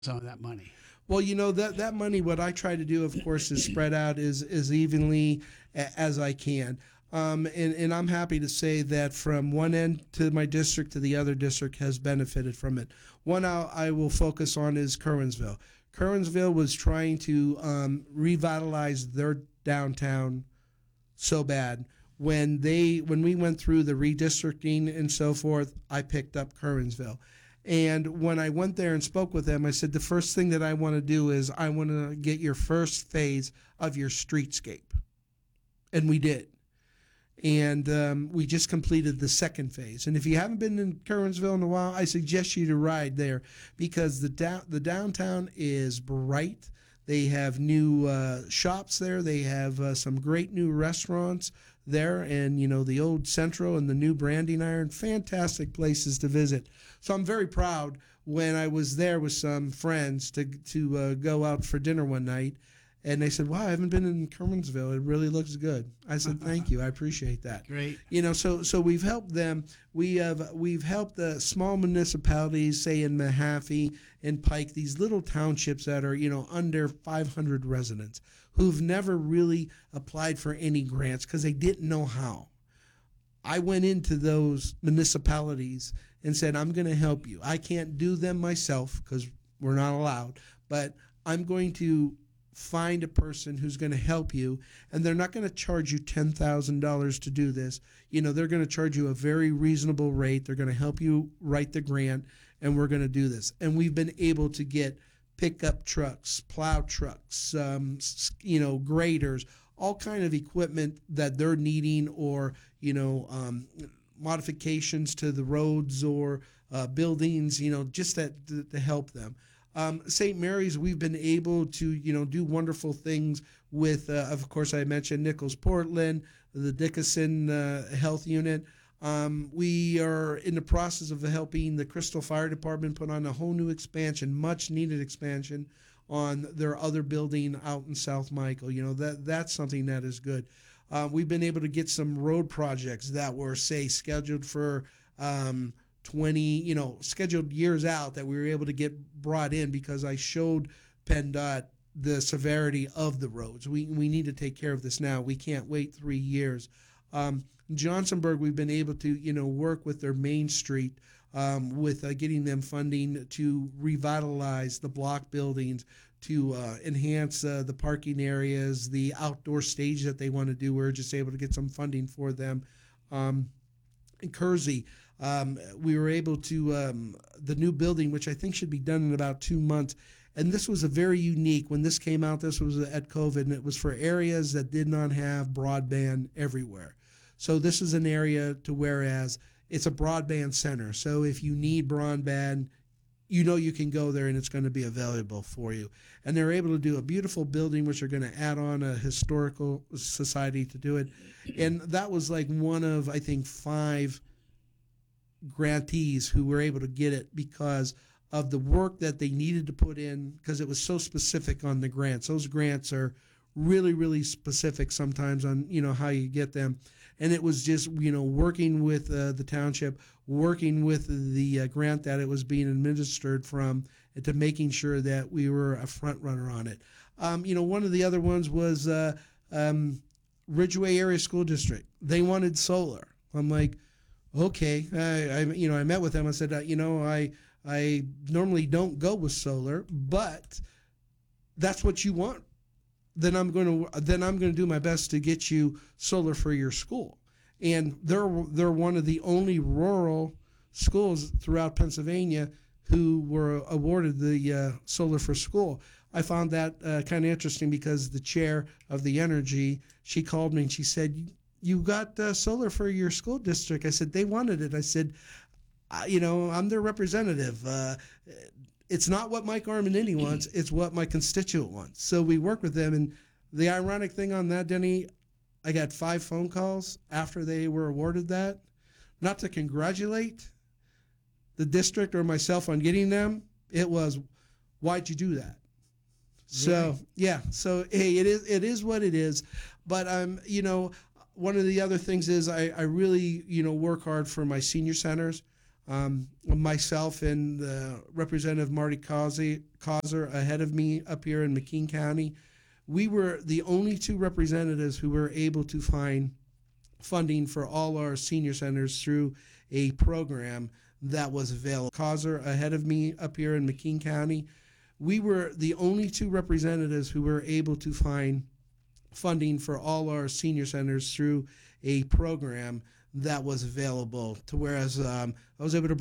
some of that money? Well, that money, what I try to do, of course, is spread out as evenly as I can. And I'm happy to say that from one end to my district to the other district has benefited from it. One I will focus on is Kerwinsville. Kerwinsville was trying to revitalize their downtown so bad. When we went through the redistricting and so forth, I picked up Kerwinsville. And when I went there and spoke with them, I said, the first thing that I want to do is I want to get your first phase of your streetscape. And we did. And we just completed the second phase. And if you haven't been in Kerwinsville in a while, I suggest you to ride there because the downtown is bright. They have new shops there. They have some great new restaurants there, and the old Centro and the new Branding Iron, fantastic places to visit. So I'm very proud when I was there with some friends to go out for dinner one night, and they said, "Wow, I haven't been in Kerwinsville. It really looks good." I said, "Thank you, I appreciate that." Great. So we've helped them. We've helped the small municipalities, say in Mahaffey and Pike, these little townships that are under 500 residents, who've never really applied for any grants because they didn't know how. I went into those municipalities and said, "I'm going to help you. I can't do them myself because we're not allowed, but I'm going to find a person who's going to help you, and they're not going to charge you $10,000 to do this. They're going to charge you a very reasonable rate. They're going to help you write the grant, and we're going to do this." And we've been able to get pickup trucks, plow trucks, graders, all kind of equipment that they're needing, or modifications to the roads or buildings, just that to help them. St. Mary's, we've been able to, do wonderful things with, of course, I mentioned Nichols Portland, the Dickinson Health Unit. We are in the process of helping the Crystal Fire Department put on a whole new expansion, much needed expansion on their other building out in South Michael. That's something that is good. We've been able to get some road projects that were, say, scheduled for 20, scheduled years out, that we were able to get brought in because I showed PennDOT the severity of the roads. We need to take care of this now. We can't wait 3 years. Johnsonburg, we've been able to, work with their Main Street with getting them funding to revitalize the block buildings, to enhance the parking areas, the outdoor stage that they want to do. We're just able to get some funding for them. In Kersey, we were able to, the new building, which I think should be done in about 2 months. And this was a very unique, when this came out, this was at COVID, and it was for areas that did not have broadband everywhere. So this is an area to whereas it's a broadband center. So if you need broadband, you can go there and it's going to be available for you. And they're able to do a beautiful building, which are going to add on a historical society to do it. And that was like one of, I think, 5 grantees who were able to get it because of the work that they needed to put in, because it was so specific on the grants. Those grants are really, really specific sometimes on, how you get them. And it was just, working with the township, working with the grant that it was being administered from, to making sure that we were a front runner on it. One of the other ones was Ridgeway Area School District. They wanted solar. I'm like, okay. I met with them. I said, I normally don't go with solar, but that's what you want. Then I'm going to do my best to get you solar for your school. And they're one of the only rural schools throughout Pennsylvania who were awarded the solar for school. I found that kind of interesting because the chair of the energy, she called me and she said, "You got solar for your school district?" I said, "They wanted it." I said, I'm their representative. It's not what Mike Armanini wants, it's what my constituent wants. So we work with them. And the ironic thing on that, Denny, I got 5 phone calls after they were awarded that, not to congratulate the district or myself on getting them. It was, "Why'd you do that?" Really? So, yeah. So, hey, it is what it is. But, one of the other things is I really, work hard for my senior centers. Myself and Representative Marty Causer ahead of me up here in McKean County, we were the only two representatives who were able to find funding for all our senior centers through a program that was available. Causer ahead of me up here in McKean County, we were the only two representatives who were able to find funding for all our senior centers through a program that was available. To whereas I was able to